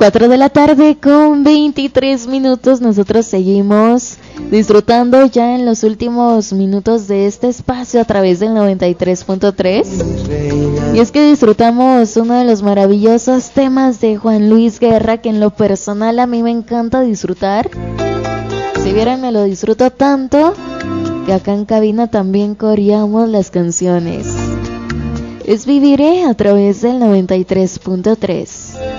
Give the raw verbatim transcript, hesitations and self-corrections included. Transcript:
cuatro de la tarde con veintitrés minutos. Nosotros seguimos disfrutando ya en los últimos minutos de este espacio a través del noventa y tres punto tres. Y es que disfrutamos uno de los maravillosos temas de Juan Luis Guerra, que en lo personal a mí me encanta disfrutar. Si vieran, me lo disfruto tanto que acá en cabina también coreamos las canciones. Es Viviré a través del noventa y tres punto tres.